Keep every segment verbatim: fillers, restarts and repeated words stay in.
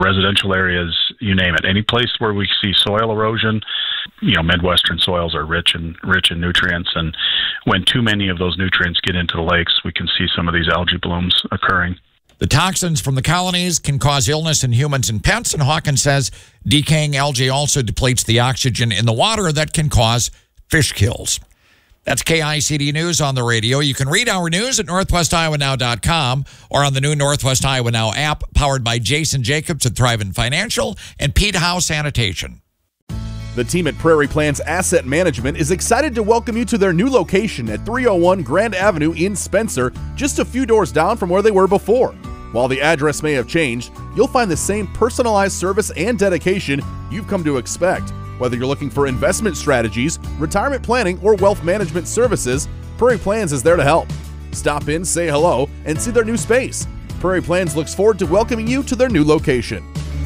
residential areas, you name it. Any place where we see soil erosion, you know, Midwestern soils are rich and rich in nutrients, and when too many of those nutrients get into the lakes, we can see some of these algae blooms occurring. The toxins from the colonies can cause illness in humans and pets, and Hawkins says decaying algae also depletes the oxygen in the water that can cause fish kills. That's K I C D News on the radio. You can read our news at northwest iowa now dot com or on the new Northwest Iowa Now app, powered by Jason Jacobs at Thrivent Financial and Pete House Sanitation. The team at Prairie Plans Asset Management is excited to welcome you to their new location at three oh one Grand Avenue in Spencer, just a few doors down from where they were before. While the address may have changed, you'll find the same personalized service and dedication you've come to expect. Whether you're looking for investment strategies, retirement planning, or wealth management services, Prairie Plans is there to help. Stop in, say hello, and see their new space. Prairie Plans looks forward to welcoming you to their new location.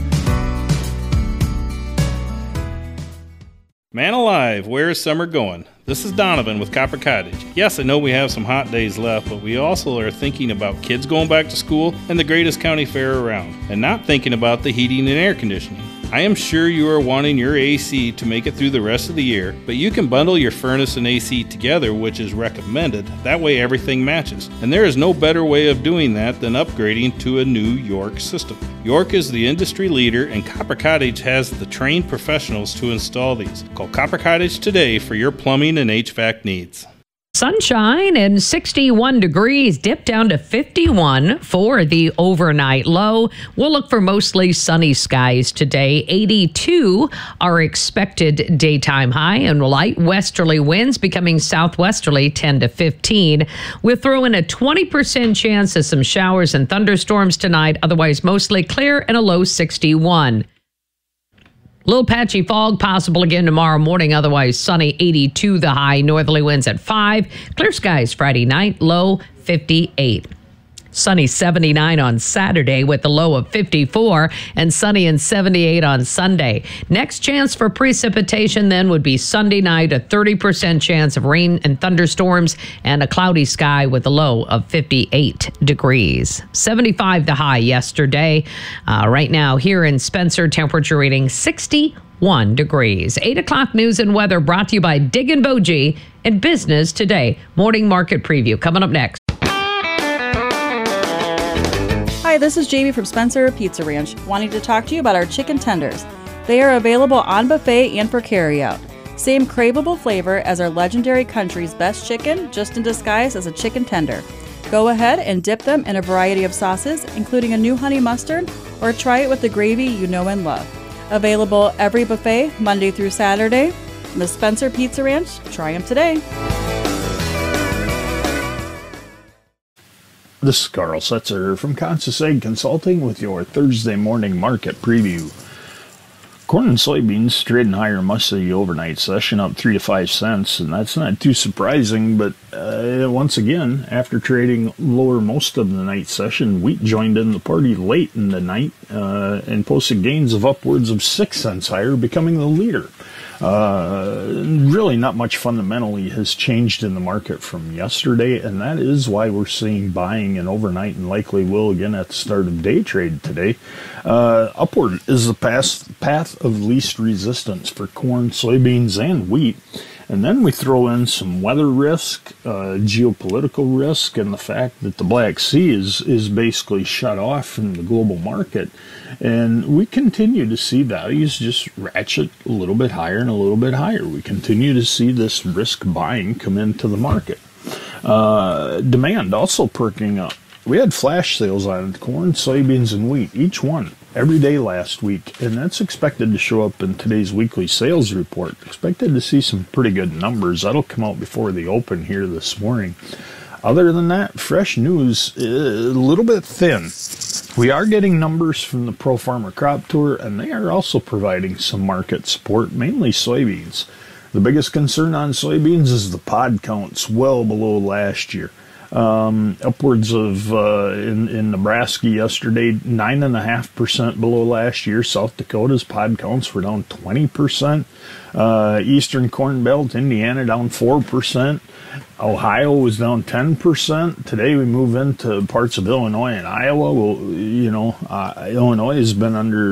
Man alive, where is summer going? This is Donovan with Copper Cottage. Yes, I know we have some hot days left, but we also are thinking about kids going back to school and the greatest county fair around, and not thinking about the heating and air conditioning. I am sure you are wanting your A C to make it through the rest of the year, but you can bundle your furnace and A C together, which is recommended. That way everything matches. And there is no better way of doing that than upgrading to a new York system. York is the industry leader, and Copper Cottage has the trained professionals to install these. Call Copper Cottage today for your plumbing and H V A C needs. Sunshine and sixty-one degrees, dip down to fifty-one for the overnight low. We'll look for mostly sunny skies today. eighty-two are expected daytime high, and light westerly winds becoming southwesterly ten to fifteen. We'll throw in a twenty percent chance of some showers and thunderstorms tonight, otherwise mostly clear, and a low sixty-one. Little patchy fog possible again tomorrow morning, otherwise sunny, eighty-two the high, northerly winds at five. Clear skies Friday night, low fifty-eight. Sunny seventy-nine on Saturday with the low of fifty-four, and sunny and seventy-eight on Sunday. Next chance for precipitation then would be Sunday night, a thirty percent chance of rain and thunderstorms, and a cloudy sky with a low of fifty-eight degrees. seventy-five the high yesterday. Uh, right now here in Spencer, temperature reading sixty-one degrees. eight o'clock news and weather brought to you by Dig and Boji and Business Today. Morning market preview coming up next. Hi, this is Jamie from Spencer Pizza Ranch, wanting to talk to you about our chicken tenders. They are available on buffet and for carryout. Same craveable flavor as our legendary country's best chicken, just in disguise as a chicken tender. Go ahead and dip them in a variety of sauces, including a new honey mustard, or try it with the gravy you know and love. Available every buffet, Monday through Saturday. The Spencer Pizza Ranch, try them today. This is Carl Setzer from Consus Ag Consulting with your Thursday morning market preview. Corn and soybeans trading higher most of the overnight session, up three to five cents, and that's not too surprising. But uh, once again, after trading lower most of the night session, wheat joined in the party late in the night uh, and posted gains of upwards of six cents higher, becoming the leader. Uh, really not much fundamentally has changed in the market from yesterday, and that is why we're seeing buying and overnight, and likely will again at the start of day trade today. Uh, upward is the path, path of least resistance for corn, soybeans, and wheat. And then we throw in some weather risk, uh, geopolitical risk, and the fact that the Black Sea is, is basically shut off from the global market. And we continue to see values just ratchet a little bit higher and a little bit higher. We continue to see this risk buying come into the market. Uh, demand also perking up. We had flash sales on corn, soybeans, and wheat, each one, every day last week, and that's expected to show up in today's weekly sales report. Expected to see some pretty good numbers. That'll come out before the open here this morning. Other than that, fresh news, a little bit thin. We are getting numbers from the Pro Farmer Crop Tour, and they are also providing some market support, mainly soybeans. The biggest concern on soybeans is the pod counts well below last year. Um, upwards of, uh, in, in Nebraska yesterday, nine point five percent below last year. South Dakota's pod counts were down twenty percent. Uh, Eastern Corn Belt, Indiana down four percent. Ohio was down ten percent. Today we move into parts of Illinois and Iowa. Well, you know, uh, Illinois has been under